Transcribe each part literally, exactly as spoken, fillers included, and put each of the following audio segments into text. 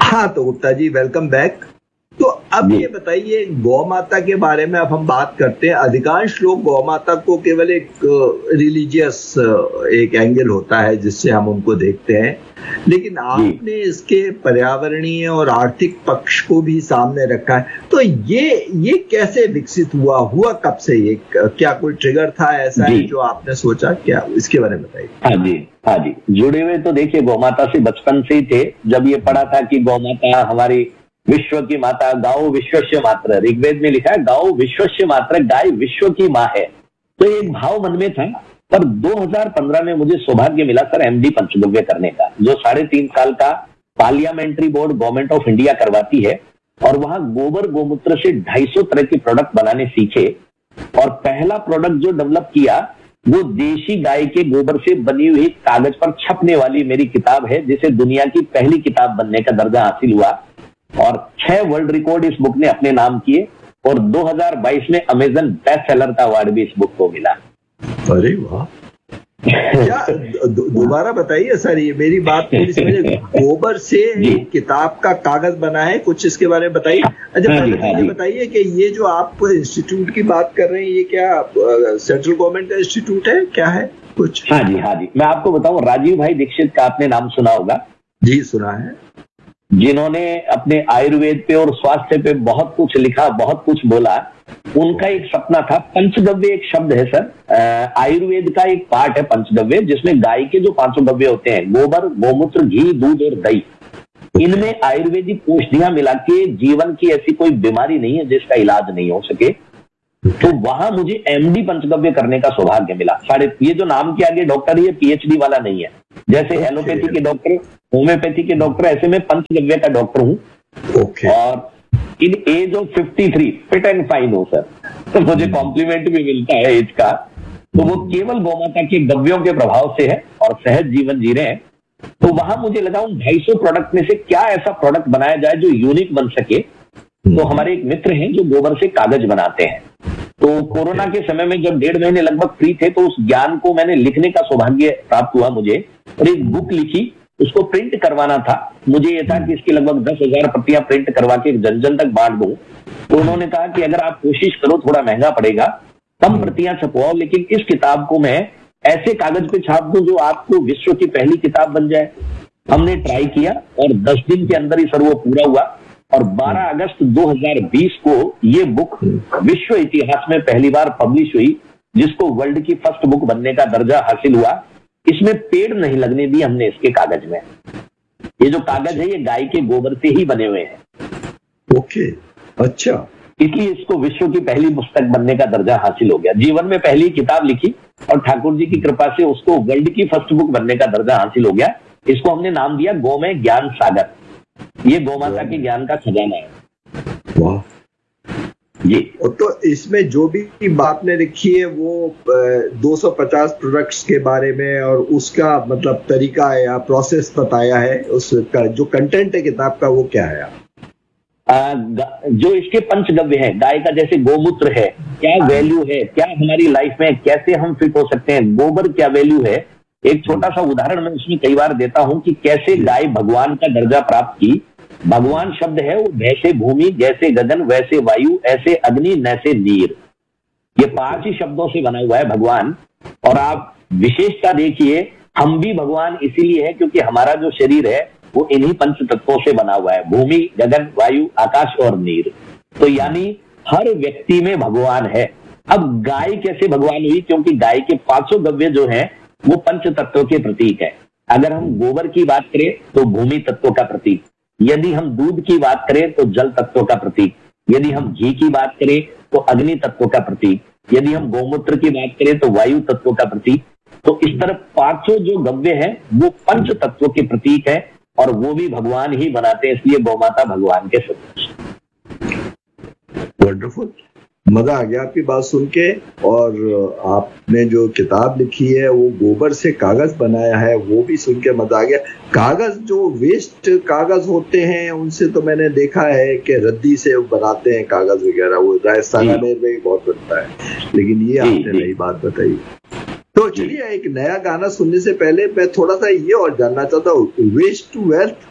हाँ, तो Gupta ji welcome back. तो अब ये बताइए, गौ माता के बारे में अब हम बात करते हैं। अधिकांश लोग गौ माता को केवल एक रिलीजियस एक एंगल होता है जिससे हम उनको देखते हैं, लेकिन आपने इसके पर्यावरणीय और आर्थिक पक्ष को भी सामने रखा है। तो ये ये कैसे विकसित हुआ हुआ कब से? ये क्या कोई ट्रिगर था ऐसा है जो आपने सोचा? क्या इसके बारे में बताइए। हाँ जी हाँ जी जुड़े हुए तो देखिए गौ माता से बचपन से ही थे। जब ये पढ़ा था कि गौ माता हमारी विश्व की माता, गाओ विश्वस्य मात्र, ऋग्वेद में लिखा है गाओ विश्वस्य मात्र, गाय विश्व की माँ है। तो एक भाव मन में था। पर दो हज़ार पंद्रह में मुझे सौभाग्य मिला सर एमडी पंचगव्य करने का, जो साढ़े तीन साल का parliamentary board government of India करवाती है। और वहां गोबर गोमूत्र से ढाई सौ तरह के प्रोडक्ट बनाने सीखे। और पहला प्रोडक्ट जो डेवलप किया वो देशी गाय के गोबर से बनी हुई कागज पर छपने वाली मेरी किताब है, जिसे दुनिया की पहली किताब बनने का दर्जा हासिल हुआ। और छह वर्ल्ड रिकॉर्ड इस बुक ने अपने नाम किए। और दो हज़ार बाईस में अमेजन बेस्ट सेलर का अवार्ड भी इस बुक को मिला। अरे वाह, क्या दोबारा बताइए सर, ये मेरी बात थोड़ी समझे। गोबर से किताब का कागज बना है, कुछ इसके बारे में बताइए। अच्छा पहले बताइए कि ये जो आप इंस्टीट्यूट की बात कर रहे हैं, ये क्या सेंट्रल गवर्नमेंट का इंस्टीट्यूट है, क्या है कुछ? हाँ जी हाँ जी मैं आपको बताऊं, राजीव भाई दीक्षित का आपने नाम सुना होगा। जी सुना है। जिन्होंने अपने आयुर्वेद पे और स्वास्थ्य पे बहुत कुछ लिखा, बहुत कुछ बोला। उनका एक सपना था, पंचगव्य एक शब्द है सर, आयुर्वेद का एक पार्ट है पंचगव्य, जिसमें गाय के जो पांचों गव्य होते हैं, गोबर, गोमूत्र, घी, दूध और दही, इनमें आयुर्वेदिक औषधियां मिला के जीवन की ऐसी कोई बीमारी नहीं है जिसका इलाज नहीं हो सके। तो वहां मुझे एमडी पंचगव्य करने का सौभाग्य मिला। साढ़े ये जो नाम के आगे डॉक्टर, ये पीएचडी वाला नहीं है। जैसे एलोपैथी के डॉक्टर, होम्योपैथी के डॉक्टर, ऐसे में पंचगव्य का डॉक्टर हूँ। okay. और इन as of fifty three feet and fine हो सर, तो मुझे कॉम्प्लीमेंट भी मिलता है एज का। तो वो केवल गौमाता के गव्यों के प्रभाव से है और सहज जीवन जी रहे हैं। तो वहां मुझे लगा उन ढाई सौ प्रोडक्ट में से क्या ऐसा प्रोडक्ट बनाया जाए जो यूनिक बन सके। तो हमारे एक मित्र हैं जो गोबर से कागज बनाते हैं। तो कोरोना के समय में जब डेढ़ महीने लगभग फ्री थे, तो उस ज्ञान को मैंने लिखने का सौभाग्य प्राप्त हुआ मुझे, और एक बुक लिखी। उसको प्रिंट करवाना था। मुझे यह था कि इसकी लगभग दस हजार प्रतियां प्रिंट करवा के जन जन तक बांट दूं। तो उन्होंने कहा कि अगर आप कोशिश करो, थोड़ा महंगा पड़ेगा, कम प्रतियां छपवाओ, लेकिन इस किताब को मैं ऐसे कागज पे छाप दूं जो आपको विश्व की पहली किताब बन जाए। हमने ट्राई किया और दस दिन के अंदर ही सर वो पूरा हुआ। और बारह अगस्त दो हज़ार बीस को ये बुक विश्व इतिहास में पहली बार पब्लिश हुई, जिसको वर्ल्ड की फर्स्ट बुक बनने का दर्जा हासिल हुआ। इसमें पेड़ नहीं लगने दिए हमने इसके कागज में। ये जो कागज है ये गाय के गोबर से ही बने हुए हैं। ओके, अच्छा। इसलिए इसको विश्व की पहली पुस्तक बनने का दर्जा हासिल हो गया। जीवन में पहली किताब लिखी और ठाकुर जी की कृपा से उसको वर्ल्ड की फर्स्ट बुक बनने का दर्जा हासिल हो गया। इसको हमने नाम दिया गौमय ज्ञान सागर। ये गौमाता के ज्ञान का खजाना है। वाह जी। तो इसमें जो भी बात ने लिखी है वो दो सौ पचास प्रोडक्ट्स के बारे में और उसका मतलब तरीका या प्रोसेस बताया है। उसका जो कंटेंट है किताब का वो क्या है? आ, जो इसके पंचगव्य है, गाय का जैसे गोमूत्र है, क्या वैल्यू है, क्या हमारी लाइफ में कैसे हम फिट हो सकते हैं, गोबर क्या वैल्यू है। एक छोटा सा उदाहरण मैं उसमें कई बार देता हूं कि कैसे गाय भगवान का दर्जा प्राप्त की। भगवान शब्द है वो वैसे भूमि, जैसे गगन, वैसे वायु, ऐसे अग्नि, नैसे नीर। ये पांच ही शब्दों से बना हुआ है भगवान। और आप विशेषता देखिए, हम भी भगवान इसीलिए है क्योंकि हमारा जो शरीर है वो इन्हीं पंच तत्वों से बना हुआ है, भूमि, गगन, वायु, आकाश और नीर। तो यानी हर व्यक्ति में भगवान है। अब गाय कैसे भगवान हुई? क्योंकि गाय के पांचों गव्य जो है वो पंच तत्वों के प्रतीक है। अगर हम गोबर की बात करें तो भूमि तत्व का प्रतीक, यदि हम दूध की बात करें तो जल तत्व का प्रतीक, यदि हम घी की बात करें तो अग्नि तत्व का प्रतीक, यदि हम गोमूत्र की बात करें तो वायु तत्व का प्रतीक। तो इस तरह पांचों जो गव्य है वो पंच तत्व के प्रतीक है और वो भी भगवान ही बनाते हैं, इसलिए गौमाता भगवान के सदृश। वंडरफुल, मजा आ गया आपकी बात सुन के। और आपने जो किताब लिखी है वो गोबर से कागज बनाया है, वो भी सुन के मजा आ गया। कागज जो वेस्ट कागज होते हैं उनसे तो मैंने देखा है कि रद्दी से बनाते हैं कागज वगैरह, वो राजस्थान में भी बहुत बनता है, लेकिन ये आपने नई बात बताई। तो चलिए एक नया गाना सुनने से पहले मैं थोड़ा सा ये और जानना चाहता हूँ, वेस्ट टू वेल्थ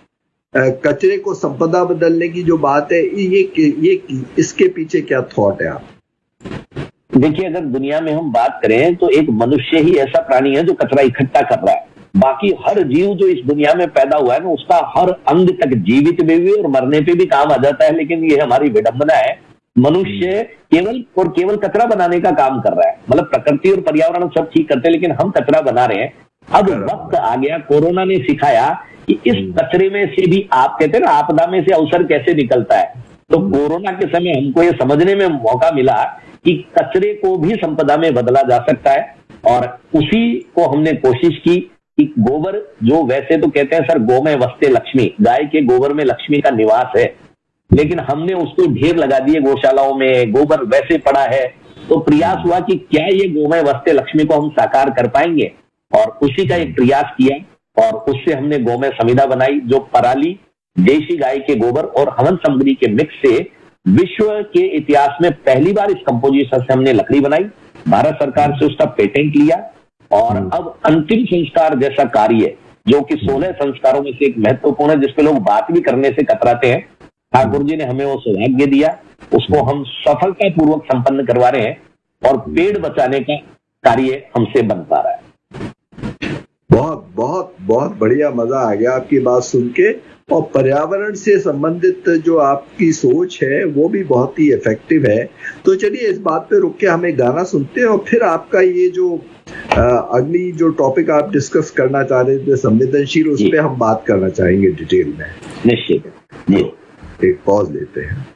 कचरे को संपदा बदलने की जो बात है, ये ये इसके पीछे क्या थॉट है आप? देखिए, अगर दुनिया में हम बात करें तो एक मनुष्य ही ऐसा प्राणी है जो कचरा इकट्ठा कर रहा है। बाकी हर जीव जो इस दुनिया में पैदा हुआ है ना, उसका हर अंग तक जीवित में भी और मरने पे भी काम आ जाता है। लेकिन ये हमारी विडंबना है, मनुष्य केवल और केवल कचरा बनाने का काम कर रहा है। मतलब प्रकृति और पर्यावरण सब ठीक करते हैं, लेकिन हम कचरा बना रहे हैं। अब वक्त आ गया, कोरोना ने सिखाया कि इस कचरे में से भी, आप कहते हैं ना, आपदा में से अवसर कैसे निकलता है। तो कोरोना के समय हमको ये समझने में मौका मिला कि कचरे को भी संपदा में बदला जा सकता है, और उसी को हमने कोशिश की कि गोबर, जो वैसे तो कहते हैं सर गौ में वसते लक्ष्मी, गाय के गोबर में लक्ष्मी का निवास है, लेकिन हमने उसको ढेर लगा दिए गौशालाओं में, गोबर वैसे पड़ा है। तो प्रयास हुआ कि क्या ये गौ में वसते लक्ष्मी को हम साकार कर पाएंगे, और उसी का एक प्रयास किया, और उससे हमने गौ में समिधा बनाई, जो पराली, देशी गाय के गोबर और हवन सामग्री के मिक्स से विश्व के इतिहास में पहली बार इस कंपोजिशन से हमने लकड़ी बनाई। भारत सरकार से उसका पेटेंट लिया, और अब अंतिम संस्कार जैसा कार्य, जो कि सोलह संस्कारों में से एक महत्वपूर्ण है, जिसपे लोग बात भी करने से कतराते हैं, ठाकुर जी ने हमें वो सौभाग्य दिया, उसको हम सफलता पूर्वक संपन्न करवा रहे हैं, और पेड़ बचाने का कार्य हमसे बन पा रहा है। बहुत बहुत बहुत बढ़िया, मजा आ गया आपकी बात सुन के। और पर्यावरण से संबंधित जो आपकी सोच है वो भी बहुत ही इफेक्टिव है। तो चलिए इस बात पे रुक के हम एक गाना सुनते हैं, और फिर आपका ये जो आ, अगली जो टॉपिक आप डिस्कस करना चाह रहे थे संवेदनशील, उस पर हम बात करना चाहेंगे डिटेल में। निश्चित। एक पॉज लेते हैं।